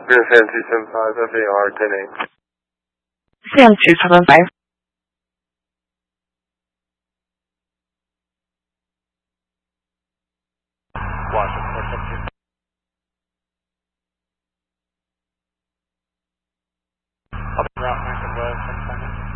CN 275, FAR 10-8. CN 275. Washington, what's up to you? Up route 9 of 7